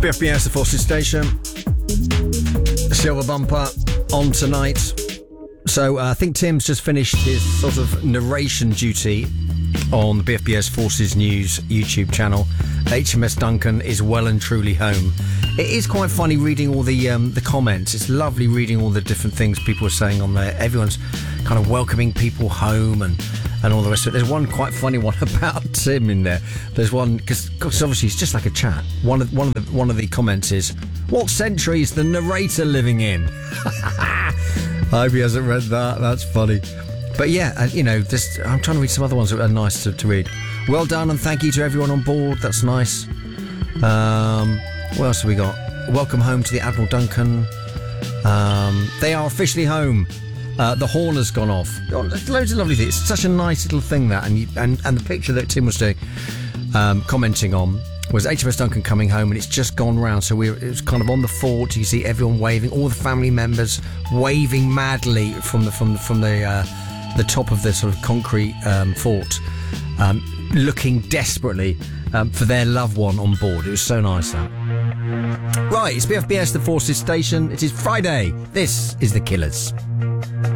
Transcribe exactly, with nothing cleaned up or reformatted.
B F B S, the Forces Station. Silver Bumper on tonight. So uh, I think Tim's just finished his sort of narration duty on the B F B S Forces News YouTube channel. H M S Duncan is well and truly home. It is quite funny reading all the um, the comments. It's lovely reading all the different things people are saying on there. Everyone's kind of welcoming people home and, and all the rest of it. There's one quite funny one about Tim in there. There's one, because obviously it's just like a chat. One of, one, of the, one of the comments is, what century is the narrator living in? I hope he hasn't read that. That's funny. But yeah, uh, you know, this, I'm trying to read some other ones that are nice to, to read. Well done, and thank you to everyone on board. That's nice. Um, what else have we got? Welcome home to the Admiral Duncan. Um, they are officially home. Uh, the horn has gone off. Oh, there's loads of lovely things. It's such a nice little thing, that. And you, and, and the picture that Tim was doing, um, commenting on, was H M S Duncan coming home, and it's just gone round. So we were, it was kind of on the fort. You see everyone waving, all the family members waving madly from the from the, from the uh, the top of the sort of concrete um, fort, um, looking desperately um, for their loved one on board. It was so nice, that. Right, it's B F B S, the Forces Station. It is Friday. This is The Killers.